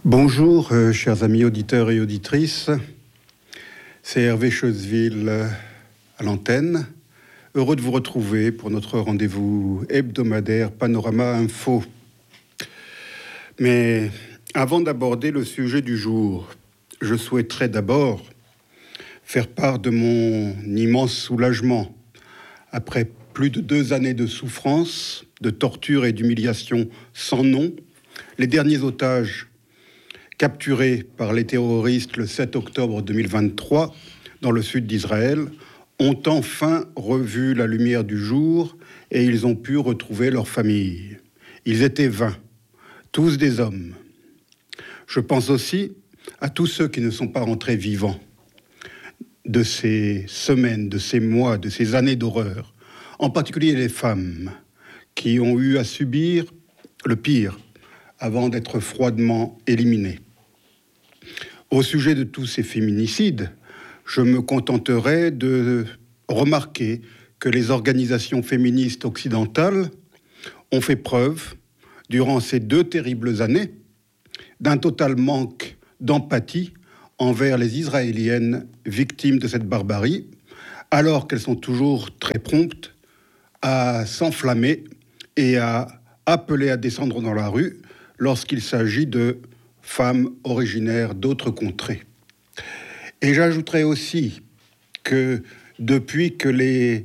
Bonjour, chers amis auditeurs et auditrices. C'est Hervé Choseville à l'antenne. Heureux de vous retrouver pour notre rendez-vous hebdomadaire Panorama Info. Mais avant d'aborder le sujet du jour, je souhaiterais d'abord faire part de mon immense soulagement. Après plus de 2 années de souffrance, de torture et d'humiliation sans nom, les derniers otages capturés par les terroristes le 7 octobre 2023 dans le sud d'Israël ont enfin revu la lumière du jour et ils ont pu retrouver leur famille. Ils étaient 20, tous des hommes. Je pense aussi à tous ceux qui ne sont pas rentrés vivants de ces semaines, de ces mois, de ces années d'horreur, en particulier les femmes qui ont eu à subir le pire avant d'être froidement éliminées. Au sujet de tous ces féminicides, je me contenterai de remarquer que les organisations féministes occidentales ont fait preuve, durant ces 2 terribles années, d'un total manque d'empathie envers les Israéliennes victimes de cette barbarie, alors qu'elles sont toujours très promptes à s'enflammer et à appeler à descendre dans la rue lorsqu'il s'agit de femmes originaires d'autres contrées. Et j'ajouterai aussi que depuis que les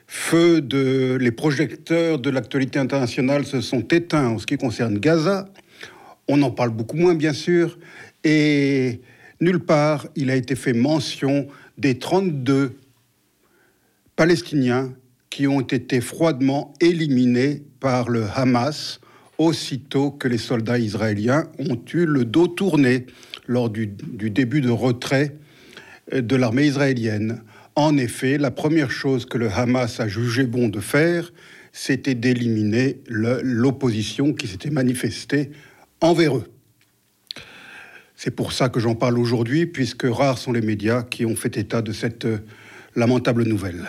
projecteurs de l'actualité internationale se sont éteints en ce qui concerne Gaza, on en parle beaucoup moins bien sûr, et nulle part il a été fait mention des 32 Palestiniens qui ont été froidement éliminés par le Hamas aussitôt que les soldats israéliens ont eu le dos tourné lors du début de retrait de l'armée israélienne. En effet, la première chose que le Hamas a jugé bon de faire, c'était d'éliminer l'opposition qui s'était manifestée envers eux. C'est pour ça que j'en parle aujourd'hui, puisque rares sont les médias qui ont fait état de cette lamentable nouvelle.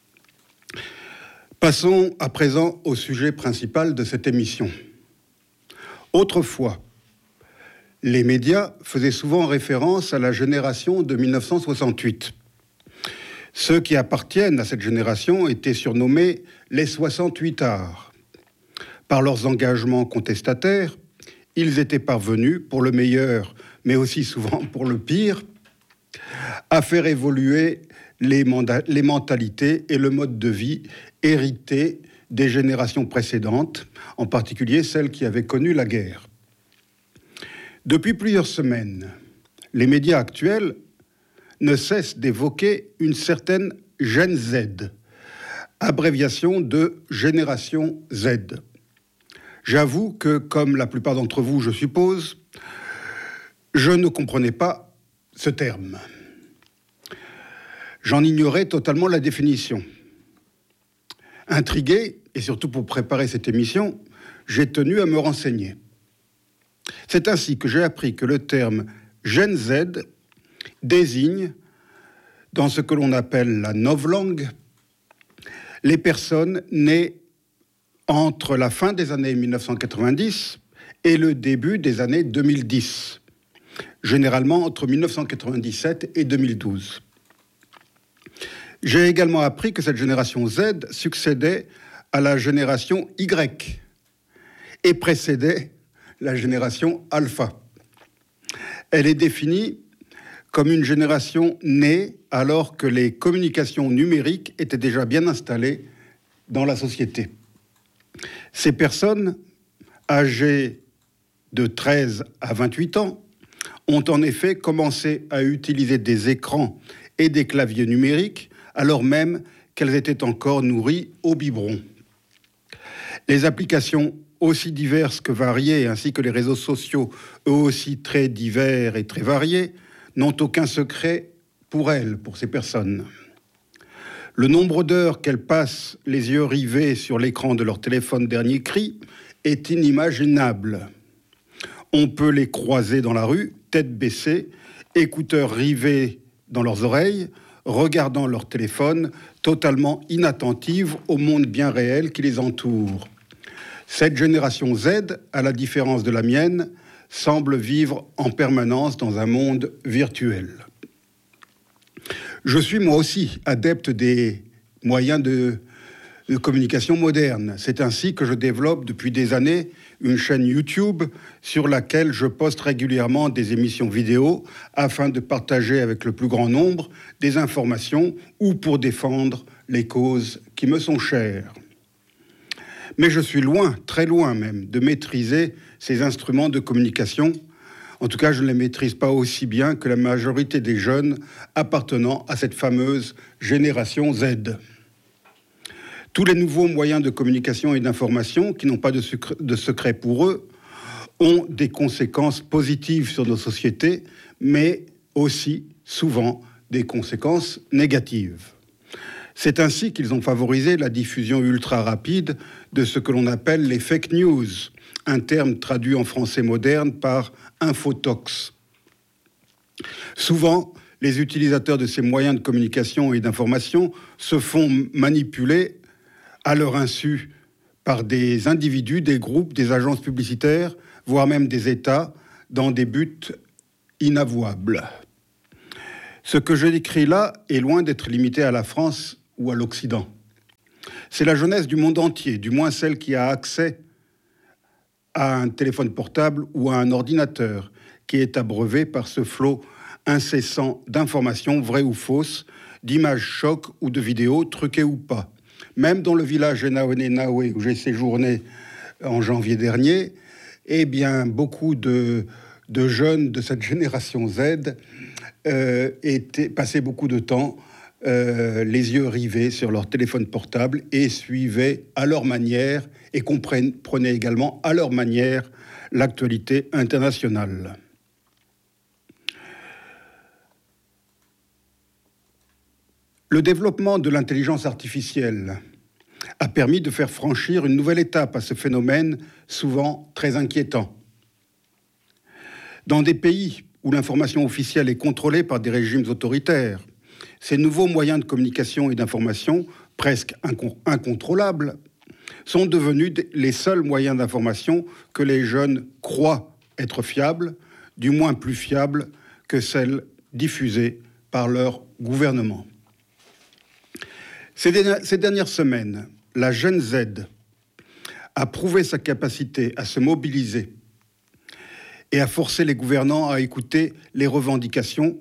Passons à présent au sujet principal de cette émission. Autrefois, les médias faisaient souvent référence à la génération de 1968. Ceux qui appartiennent à cette génération étaient surnommés les 68ards. Par leurs engagements contestataires, ils étaient parvenus, pour le meilleur, mais aussi souvent pour le pire, à faire évoluer les mentalités et le mode de vie hérités des générations précédentes, en particulier celles qui avaient connu la guerre. Depuis plusieurs semaines, les médias actuels ne cessent d'évoquer une certaine Gen Z, abréviation de Génération Z. J'avoue que, comme la plupart d'entre vous, je suppose, je ne comprenais pas ce terme. J'en ignorais totalement la définition. Intrigué, et surtout pour préparer cette émission, j'ai tenu à me renseigner. C'est ainsi que j'ai appris que le terme Gen Z désigne, dans ce que l'on appelle la novlangue, les personnes nées entre la fin des années 1990 et le début des années 2010, généralement entre 1997 et 2012. J'ai également appris que cette génération Z succédait à la génération Y et précédait la génération Alpha. Elle est définie comme une génération née alors que les communications numériques étaient déjà bien installées dans la société. Ces personnes, âgées de 13 à 28 ans, ont en effet commencé à utiliser des écrans et des claviers numériques alors même qu'elles étaient encore nourries au biberon. Les applications aussi diverses que variées, ainsi que les réseaux sociaux, eux aussi très divers et très variés, n'ont aucun secret pour elles, pour ces personnes. Le nombre d'heures qu'elles passent les yeux rivés sur l'écran de leur téléphone dernier cri est inimaginable. On peut les croiser dans la rue, tête baissée, écouteurs rivés dans leurs oreilles, regardant leur téléphone, totalement inattentives au monde bien réel qui les entoure. Cette génération Z, à la différence de la mienne, semble vivre en permanence dans un monde virtuel. Je suis moi aussi adepte des moyens de communication moderne. C'est ainsi que je développe depuis des années une chaîne YouTube sur laquelle je poste régulièrement des émissions vidéo afin de partager avec le plus grand nombre des informations ou pour défendre les causes qui me sont chères. Mais je suis loin, très loin même, de maîtriser ces instruments de communication. En tout cas, je ne les maîtrise pas aussi bien que la majorité des jeunes appartenant à cette fameuse génération Z. Tous les nouveaux moyens de communication et d'information, qui n'ont pas de secret pour eux, ont des conséquences positives sur nos sociétés, mais aussi, souvent, des conséquences négatives. C'est ainsi qu'ils ont favorisé la diffusion ultra rapide de ce que l'on appelle les fake news, un terme traduit en français moderne par infotox. Souvent, les utilisateurs de ces moyens de communication et d'information se font manipuler à leur insu par des individus, des groupes, des agences publicitaires, voire même des États, dans des buts inavouables. Ce que je décris là est loin d'être limité à la France ou à l'Occident. C'est la jeunesse du monde entier, du moins celle qui a accès à un téléphone portable ou à un ordinateur, qui est abreuvée par ce flot incessant d'informations vraies ou fausses, d'images chocs ou de vidéos truquées ou pas. Même dans le village Naoué, où j'ai séjourné en janvier dernier, eh bien, beaucoup de jeunes de cette génération Z passaient beaucoup de temps les yeux rivés sur leur téléphone portable et suivaient à leur manière et comprenaient également à leur manière l'actualité internationale. Le développement de l'intelligence artificielle a permis de faire franchir une nouvelle étape à ce phénomène souvent très inquiétant. Dans des pays où l'information officielle est contrôlée par des régimes autoritaires, ces nouveaux moyens de communication et d'information, presque incontrôlables, sont devenus les seuls moyens d'information que les jeunes croient être fiables, du moins plus fiables que celles diffusées par leur gouvernement. Ces dernières semaines, la Gen Z a prouvé sa capacité à se mobiliser et à forcer les gouvernants à écouter leurs revendications,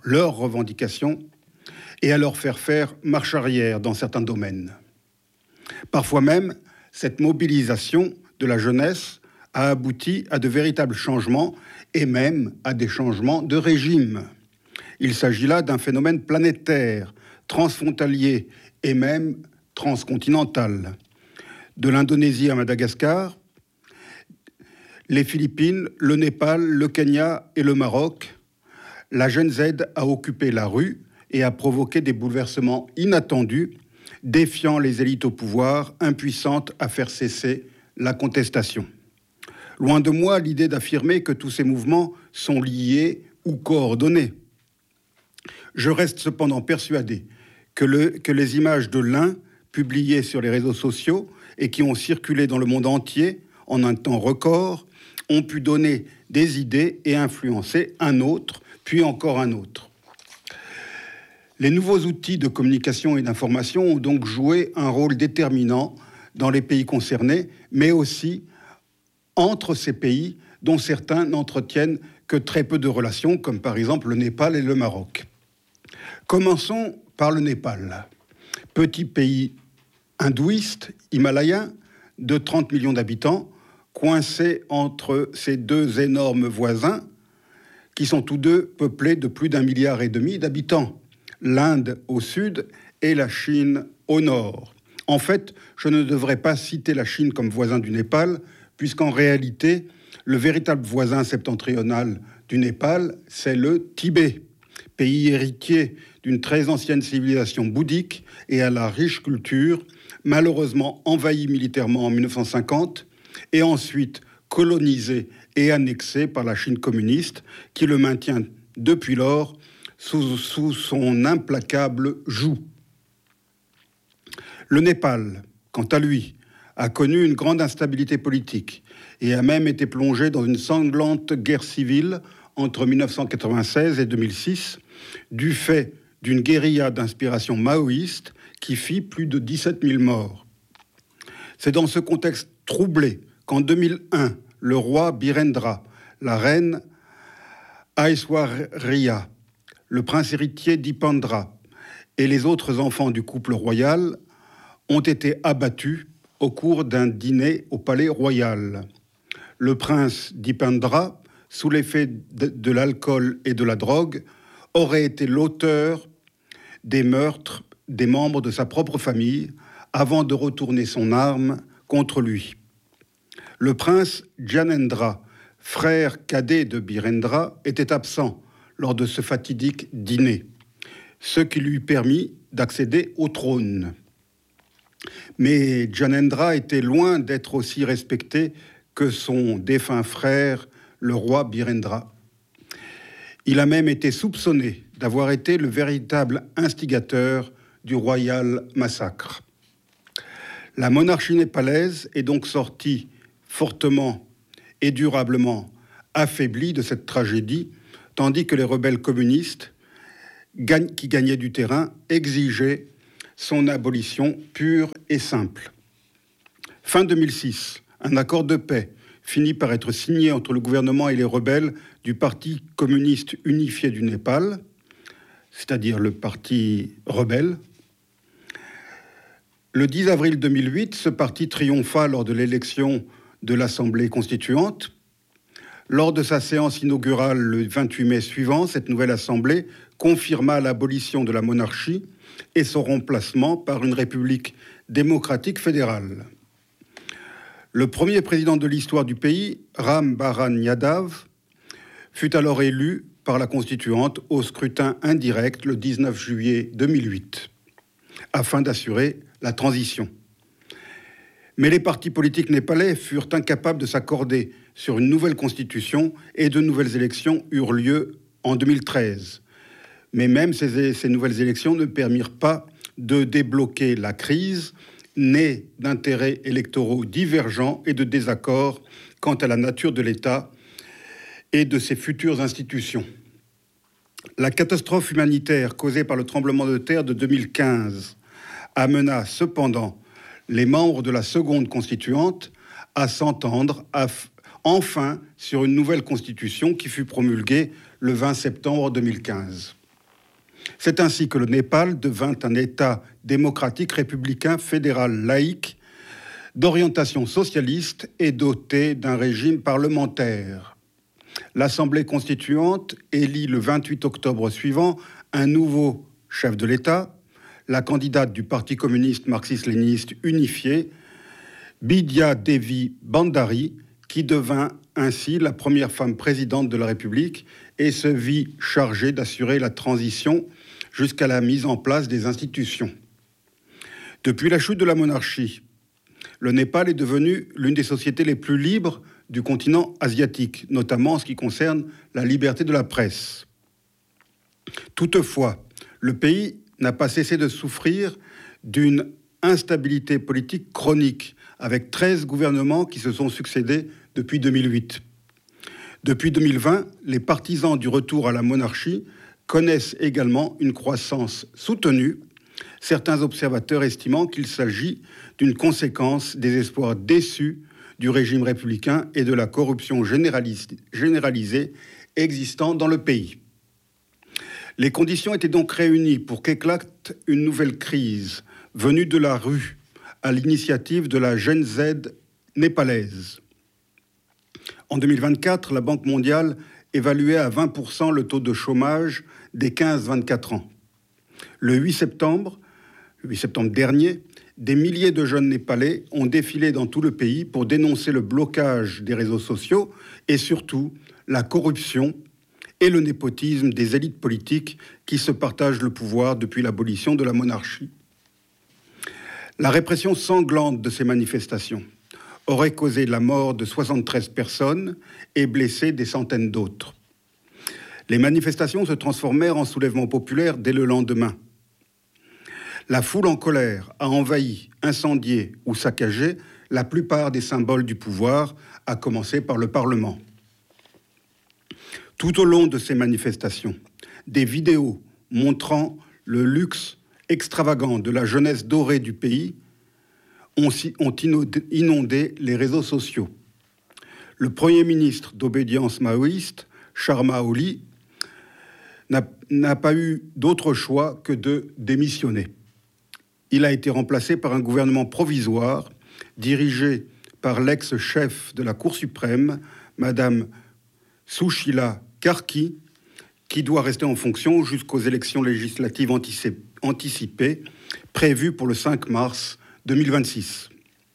et à leur faire marche arrière dans certains domaines. Parfois même, cette mobilisation de la jeunesse a abouti à de véritables changements et même à des changements de régime. Il s'agit là d'un phénomène planétaire, transfrontalier et même transcontinental. De l'Indonésie à Madagascar, les Philippines, le Népal, le Kenya et le Maroc, la Gen Z a occupé la rue et a provoqué des bouleversements inattendus, défiant les élites au pouvoir, impuissantes à faire cesser la contestation. Loin de moi l'idée d'affirmer que tous ces mouvements sont liés ou coordonnés. Je reste cependant persuadé que les images de l'un, publiées sur les réseaux sociaux et qui ont circulé dans le monde entier en un temps record, ont pu donner des idées et influencer un autre, puis encore un autre. Les nouveaux outils de communication et d'information ont donc joué un rôle déterminant dans les pays concernés, mais aussi entre ces pays dont certains n'entretiennent que très peu de relations, comme par exemple le Népal et le Maroc. Commençons par le Népal, petit pays hindouiste, himalayen, de 30 millions d'habitants, coincé entre ses deux énormes voisins, qui sont tous deux peuplés de plus d'1,5 milliard d'habitants. L'Inde au sud et la Chine au nord. En fait, je ne devrais pas citer la Chine comme voisin du Népal, puisqu'en réalité, le véritable voisin septentrional du Népal, c'est le Tibet, pays héritier d'une très ancienne civilisation bouddhique et à la riche culture, malheureusement envahi militairement en 1950, et ensuite colonisé et annexé par la Chine communiste, qui le maintient depuis lors sous son implacable joug. Le Népal, quant à lui, a connu une grande instabilité politique et a même été plongé dans une sanglante guerre civile entre 1996 et 2006, du fait d'une guérilla d'inspiration maoïste qui fit plus de 17 000 morts. C'est dans ce contexte troublé qu'en 2001, le roi Birendra, la reine Aishwarya, le prince héritier Dipendra et les autres enfants du couple royal ont été abattus au cours d'un dîner au palais royal. Le prince Dipendra, sous l'effet de l'alcool et de la drogue, aurait été l'auteur des meurtres des membres de sa propre famille avant de retourner son arme contre lui. Le prince Gyanendra, frère cadet de Birendra, était absent lors de ce fatidique dîner, ce qui lui permit d'accéder au trône. Mais Gyanendra était loin d'être aussi respecté que son défunt frère, le roi Birendra. Il a même été soupçonné d'avoir été le véritable instigateur du royal massacre. La monarchie népalaise est donc sortie fortement et durablement affaiblie de cette tragédie, tandis que les rebelles communistes, qui gagnaient du terrain, exigeaient son abolition pure et simple. Fin 2006, un accord de paix finit par être signé entre le gouvernement et les rebelles du Parti communiste unifié du Népal, c'est-à-dire le parti rebelle. Le 10 avril 2008, ce parti triompha lors de l'élection de l'Assemblée constituante. Lors de sa séance inaugurale le 28 mai suivant, cette nouvelle Assemblée confirma l'abolition de la monarchie et son remplacement par une république démocratique fédérale. Le premier président de l'histoire du pays, Ram Baran Yadav, fut alors élu par la Constituante au scrutin indirect le 19 juillet 2008, afin d'assurer la transition. Mais les partis politiques népalais furent incapables de s'accorder sur une nouvelle constitution et de nouvelles élections eurent lieu en 2013. Mais même ces nouvelles élections ne permirent pas de débloquer la crise, née d'intérêts électoraux divergents et de désaccords quant à la nature de l'État et de ses futures institutions. La catastrophe humanitaire causée par le tremblement de terre de 2015 amena cependant les membres de la seconde constituante à s'entendre enfin sur une nouvelle constitution qui fut promulguée le 20 septembre 2015. C'est ainsi que le Népal devint un État démocratique républicain fédéral laïque d'orientation socialiste et doté d'un régime parlementaire. L'Assemblée constituante élit le 28 octobre suivant un nouveau chef de l'État, la candidate du Parti communiste marxiste-léniniste unifié, Bidya Devi Bhandari, qui devint ainsi la première femme présidente de la République et se vit chargée d'assurer la transition jusqu'à la mise en place des institutions. Depuis la chute de la monarchie, le Népal est devenu l'une des sociétés les plus libres du continent asiatique, notamment en ce qui concerne la liberté de la presse. Toutefois, le pays n'a pas cessé de souffrir d'une instabilité politique chronique, avec 13 gouvernements qui se sont succédés depuis 2008. Depuis 2020, les partisans du retour à la monarchie connaissent également une croissance soutenue, certains observateurs estimant qu'il s'agit d'une conséquence des espoirs déçus du régime républicain et de la corruption généralisée existant dans le pays. Les conditions étaient donc réunies pour qu'éclate une nouvelle crise venue de la rue à l'initiative de la Gen Z népalaise. En 2024, la Banque mondiale évaluait à 20% le taux de chômage des 15-24 ans. Le 8 septembre dernier, des milliers de jeunes Népalais ont défilé dans tout le pays pour dénoncer le blocage des réseaux sociaux et surtout la corruption et le népotisme des élites politiques qui se partagent le pouvoir depuis l'abolition de la monarchie. La répression sanglante de ces manifestations aurait causé la mort de 73 personnes et blessé des centaines d'autres. Les manifestations se transformèrent en soulèvement populaire dès le lendemain. La foule en colère a envahi, incendié ou saccagé la plupart des symboles du pouvoir, à commencer par le Parlement. Tout au long de ces manifestations, des vidéos montrant le luxe extravagant de la jeunesse dorée du pays ont inondé les réseaux sociaux. Le Premier ministre d'obédience maoïste, Sharma Oli, n'a pas eu d'autre choix que de démissionner. Il a été remplacé par un gouvernement provisoire dirigé par l'ex-chef de la Cour suprême, Madame Sushila Karki, qui doit rester en fonction jusqu'aux élections législatives anticipées prévues pour le 5 mars 2026.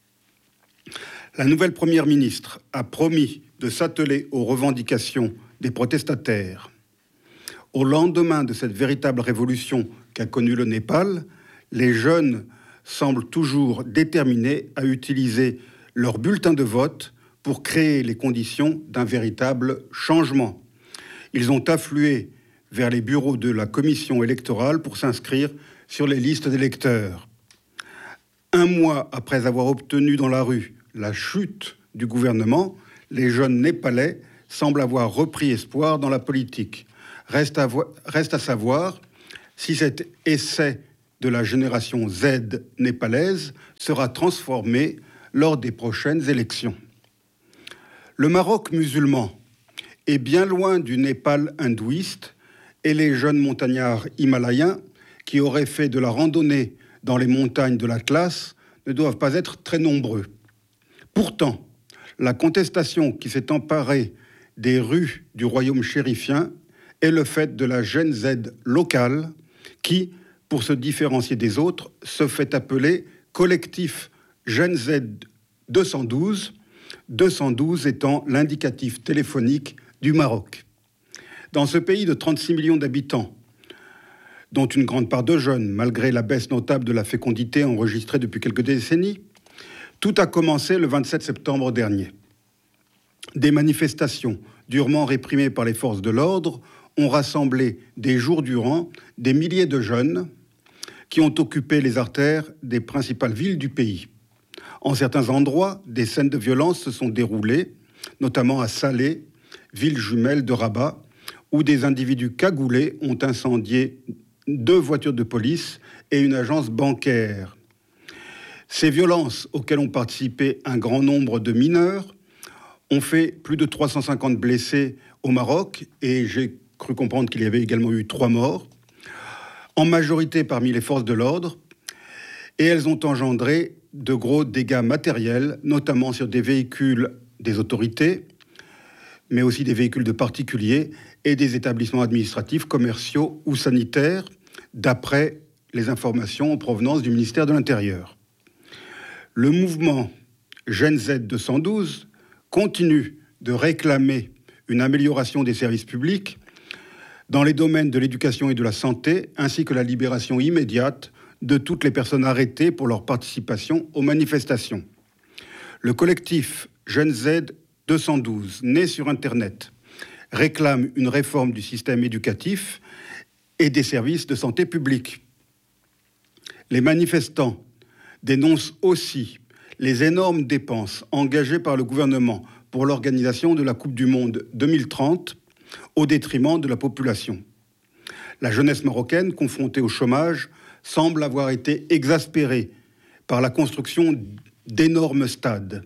La nouvelle première ministre a promis de s'atteler aux revendications des protestataires. Au lendemain de cette véritable révolution qu'a connue le Népal, les jeunes semblent toujours déterminés à utiliser leur bulletin de vote pour créer les conditions d'un véritable changement. Ils ont afflué vers les bureaux de la commission électorale pour s'inscrire sur les listes d'électeurs. Un mois après avoir obtenu dans la rue la chute du gouvernement, les jeunes Népalais semblent avoir repris espoir dans la politique. Reste à savoir si cet essai de la génération Z népalaise sera transformé lors des prochaines élections. Le Maroc musulman est bien loin du Népal hindouiste et les jeunes montagnards himalayens qui auraient fait de la randonnée dans les montagnes de l'Atlas ne doivent pas être très nombreux. Pourtant, la contestation qui s'est emparée des rues du royaume chérifien est le fait de la Gen Z locale qui, pour se différencier des autres, se fait appeler collectif Gen Z 212, 212 étant l'indicatif téléphonique du Maroc. Dans ce pays de 36 millions d'habitants, dont une grande part de jeunes, malgré la baisse notable de la fécondité enregistrée depuis quelques décennies, tout a commencé le 27 septembre dernier. Des manifestations durement réprimées par les forces de l'ordre ont rassemblé des jours durant des milliers de jeunes qui ont occupé les artères des principales villes du pays. En certains endroits, des scènes de violence se sont déroulées, notamment à Salé, ville jumelle de Rabat, où des individus cagoulés ont incendié 2 voitures de police et une agence bancaire. Ces violences, auxquelles ont participé un grand nombre de mineurs, ont fait plus de 350 blessés au Maroc, et j'ai cru comprendre qu'il y avait également eu 3 morts, en majorité parmi les forces de l'ordre, et elles ont engendré de gros dégâts matériels, notamment sur des véhicules des autorités, mais aussi des véhicules de particuliers et des établissements administratifs, commerciaux ou sanitaires, d'après les informations en provenance du ministère de l'Intérieur. Le mouvement Gen Z 212 continue de réclamer une amélioration des services publics dans les domaines de l'éducation et de la santé, ainsi que la libération immédiate de toutes les personnes arrêtées pour leur participation aux manifestations. Le collectif Gen Z 212, né sur Internet, réclame une réforme du système éducatif et des services de santé publique. Les manifestants dénoncent aussi les énormes dépenses engagées par le gouvernement pour l'organisation de la Coupe du Monde 2030 au détriment de la population. La jeunesse marocaine, confrontée au chômage, semble avoir été exaspérée par la construction d'énormes stades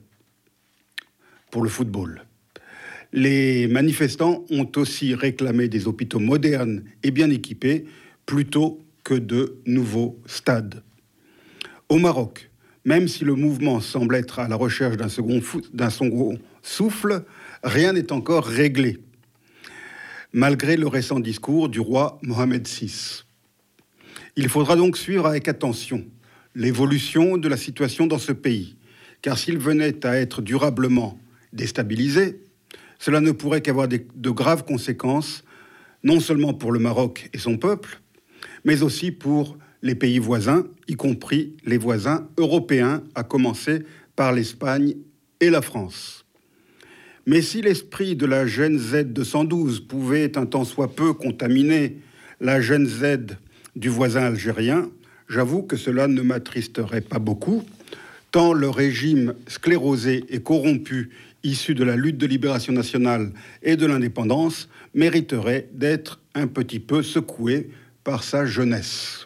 pour le football. Les manifestants ont aussi réclamé des hôpitaux modernes et bien équipés plutôt que de nouveaux stades. Au Maroc, même si le mouvement semble être à la recherche d'un second souffle, rien n'est encore réglé, malgré le récent discours du roi Mohamed VI. Il faudra donc suivre avec attention l'évolution de la situation dans ce pays, car s'il venait à être durablement déstabilisé, cela ne pourrait qu'avoir de graves conséquences, non seulement pour le Maroc et son peuple, mais aussi pour les pays voisins, y compris les voisins européens, à commencer par l'Espagne et la France. Mais si l'esprit de la Gen Z 212 pouvait un tant soit peu contaminer la Gen Z du voisin algérien, j'avoue que cela ne m'attristerait pas beaucoup, tant le régime sclérosé et corrompu issu de la lutte de libération nationale et de l'indépendance mériterait d'être un petit peu secoué par sa jeunesse.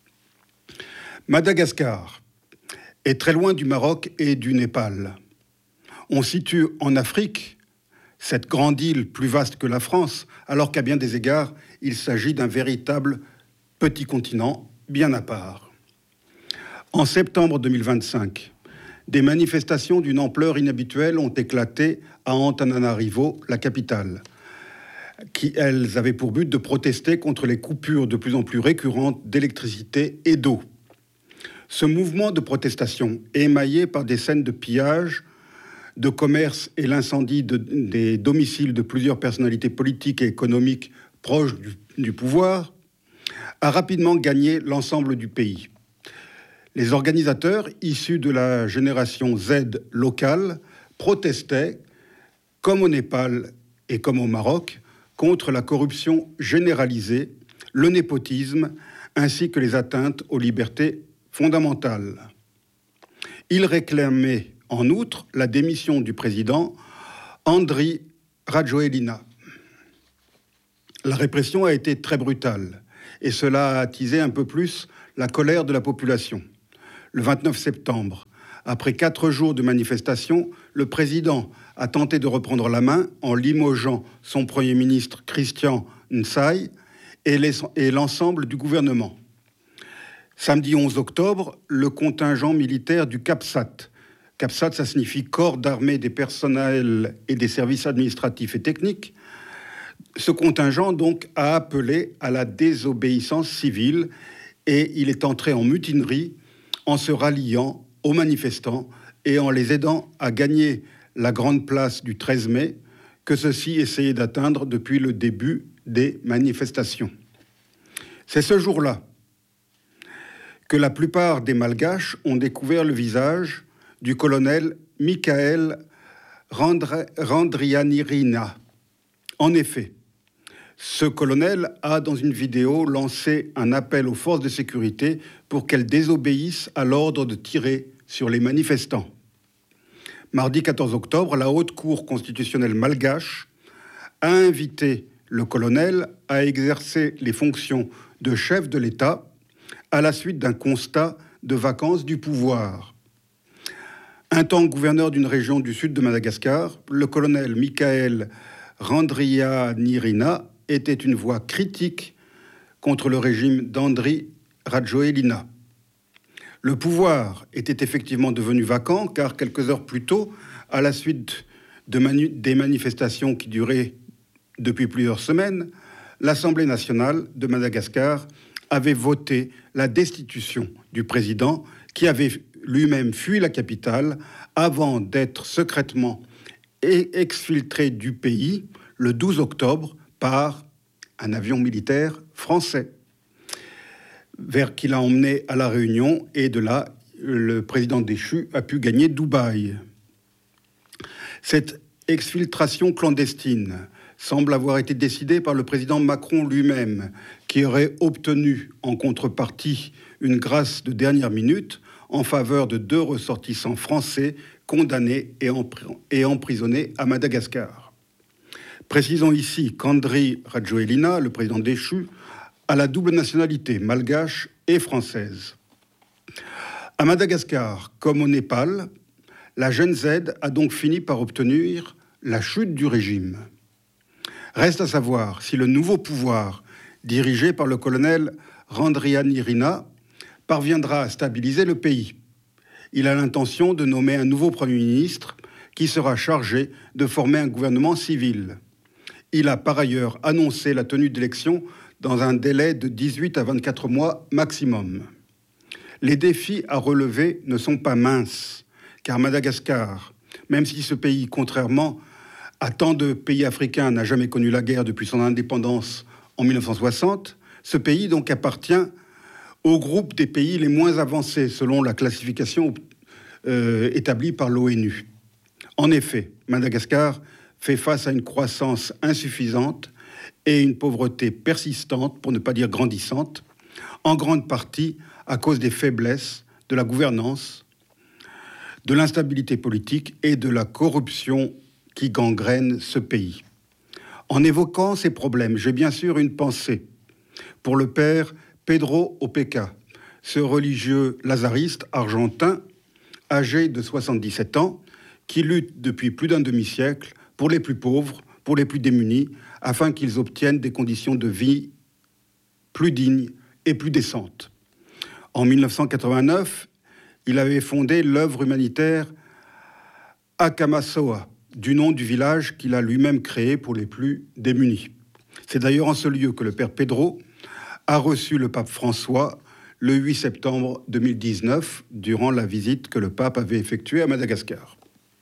Madagascar est très loin du Maroc et du Népal. On situe en Afrique cette grande île plus vaste que la France, alors qu'à bien des égards, il s'agit d'un véritable petit continent bien à part. En septembre 2025, des manifestations d'une ampleur inhabituelle ont éclaté à Antananarivo, la capitale, qui, elles, avaient pour but de protester contre les coupures de plus en plus récurrentes d'électricité et d'eau. Ce mouvement de protestation, émaillé par des scènes de pillage, de commerce et l'incendie des domiciles de plusieurs personnalités politiques et économiques proches du pouvoir, a rapidement gagné l'ensemble du pays. Les organisateurs, issus de la génération Z locale, protestaient, comme au Népal et comme au Maroc, contre la corruption généralisée, le népotisme, ainsi que les atteintes aux libertés fondamentales. Ils réclamaient en outre la démission du président Andry Rajoelina. La répression a été très brutale et cela a attisé un peu plus la colère de la population. Le 29 septembre, après 4 jours de manifestation, le président a tenté de reprendre la main en limogeant son Premier ministre Christian Nsay et l'ensemble du gouvernement. Samedi 11 octobre, le contingent militaire du CAPSAT. CAPSAT, ça signifie Corps d'armée des personnels et des services administratifs et techniques. Ce contingent, donc, a appelé à la désobéissance civile et il est entré en mutinerie en se ralliant aux manifestants et en les aidant à gagner la grande place du 13 mai que ceux-ci essayaient d'atteindre depuis le début des manifestations. C'est ce jour-là que la plupart des Malgaches ont découvert le visage du colonel Michael Randrianirina. En effet, ce colonel a, dans une vidéo, lancé un appel aux forces de sécurité pour qu'elles désobéissent à l'ordre de tirer sur les manifestants. Mardi 14 octobre, la Haute Cour constitutionnelle malgache a invité le colonel à exercer les fonctions de chef de l'État à la suite d'un constat de vacance du pouvoir. Un temps gouverneur d'une région du sud de Madagascar, le colonel Michael Randrianirina était une voix critique contre le régime d'Andry Rajoelina. Le pouvoir était effectivement devenu vacant car quelques heures plus tôt, à la suite des manifestations qui duraient depuis plusieurs semaines, l'Assemblée nationale de Madagascar avait voté la destitution du président qui avait lui-même fui la capitale avant d'être secrètement exfiltré du pays le 12 octobre par un avion militaire français, vers qui l'a emmené à La Réunion, et de là, le président déchu a pu gagner Dubaï. Cette exfiltration clandestine semble avoir été décidée par le président Macron lui-même, qui aurait obtenu en contrepartie une grâce de dernière minute en faveur de 2 ressortissants français condamnés et emprisonnés à Madagascar. Précisons ici qu'Andry Rajoelina, le président déchu, a la double nationalité, malgache et française. À Madagascar, comme au Népal, la Gen Z a donc fini par obtenir la chute du régime. Reste à savoir si le nouveau pouvoir, dirigé par le colonel Randrianirina, parviendra à stabiliser le pays. Il a l'intention de nommer un nouveau Premier ministre qui sera chargé de former un gouvernement civil. Il a par ailleurs annoncé la tenue d'élections dans un délai de 18 à 24 mois maximum. Les défis à relever ne sont pas minces, car Madagascar, même si ce pays, contrairement à tant de pays africains, n'a jamais connu la guerre depuis son indépendance en 1960, ce pays donc appartient au groupe des pays les moins avancés selon la classification établie par l'ONU. En effet, Madagascar fait face à une croissance insuffisante et une pauvreté persistante, pour ne pas dire grandissante, en grande partie à cause des faiblesses de la gouvernance de l'instabilité politique et de la corruption qui gangrène ce pays. En évoquant ces problèmes, j'ai bien sûr une pensée pour le père Pedro Opeka, ce religieux lazariste argentin âgé de 77 ans qui lutte depuis plus d'un demi-siècle pour les plus pauvres, pour les plus démunis, afin qu'ils obtiennent des conditions de vie plus dignes et plus décentes. En 1989, il avait fondé l'œuvre humanitaire Akamasoa, du nom du village qu'il a lui-même créé pour les plus démunis. C'est d'ailleurs en ce lieu que le père Pedro a reçu le pape François le 8 septembre 2019, durant la visite que le pape avait effectuée à Madagascar.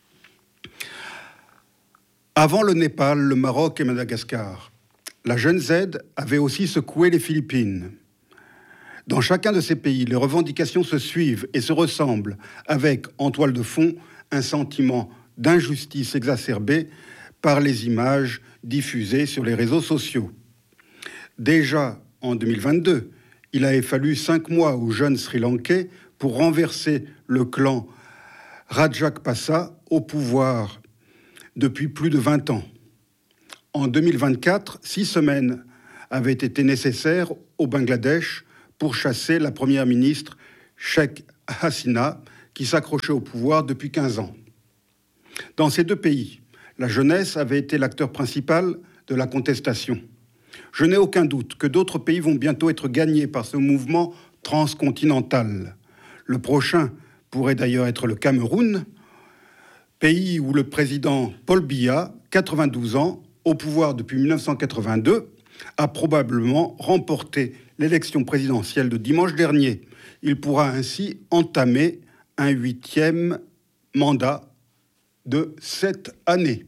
Avant le Népal, le Maroc et Madagascar, la Gen Z avait aussi secoué les Philippines. Dans chacun de ces pays, les revendications se suivent et se ressemblent, avec, en toile de fond, un sentiment d'injustice exacerbée par les images diffusées sur les réseaux sociaux. Déjà en 2022, il avait fallu 5 mois aux jeunes Sri-Lankais pour renverser le clan Rajapaksa au pouvoir depuis plus de 20 ans. En 2024, 6 semaines avaient été nécessaires au Bangladesh pour chasser la première ministre Sheikh Hasina, qui s'accrochait au pouvoir depuis 15 ans. Dans ces deux pays, la jeunesse avait été l'acteur principal de la contestation. Je n'ai aucun doute que d'autres pays vont bientôt être gagnés par ce mouvement transcontinental. Le prochain pourrait d'ailleurs être le Cameroun, pays où le président Paul Biya, 92 ans, au pouvoir depuis 1982, a probablement remporté l'élection présidentielle de dimanche dernier. Il pourra ainsi entamer un 8e mandat de 7 années.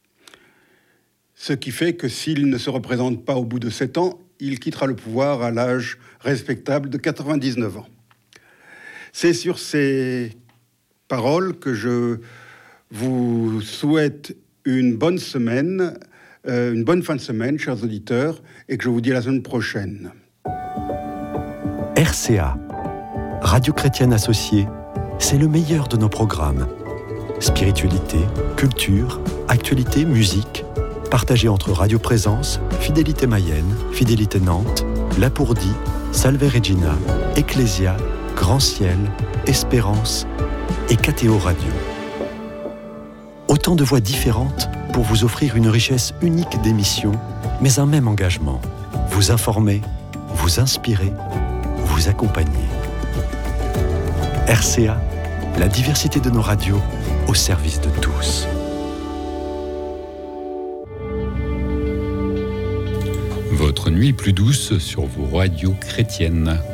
Ce qui fait que s'il ne se représente pas au bout de 7 ans, il quittera le pouvoir à l'âge respectable de 99 ans. C'est sur ces paroles que je vous souhaite une bonne semaine, une bonne fin de semaine, chers auditeurs, et que je vous dis à la semaine prochaine. RCA, Radio Chrétienne Associée, c'est le meilleur de nos programmes. Spiritualité, culture, actualité, musique, partagé entre Radio Présence, Fidélité Mayenne, Fidélité Nantes, Lapourdie, Salve Regina, Ecclésia, Grand Ciel, Espérance et KTO Radio. Autant de voix différentes pour vous offrir une richesse unique d'émissions, mais un même engagement. Vous informer, vous inspirer, vous accompagner. RCA, la diversité de nos radios au service de tous. Votre nuit plus douce sur vos radios chrétiennes.